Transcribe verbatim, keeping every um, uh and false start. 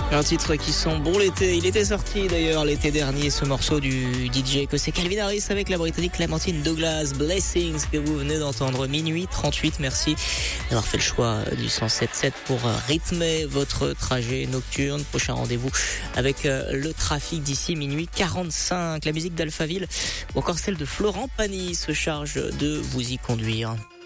Un titre qui sent bon l'été. Il était sorti d'ailleurs l'été dernier, ce morceau du D J que c'est Calvin Harris avec la Britannique Clémentine Douglas. Blessings que vous venez d'entendre. Minuit trente-huit. Merci d'avoir fait le choix du cent sept sept pour rythmer votre trajet nocturne. Prochain rendez-vous avec le trafic d'ici minuit quarante-cinq. La musique d'Alphaville ou encore celle de Florent Pagny se charge de vous y conduire.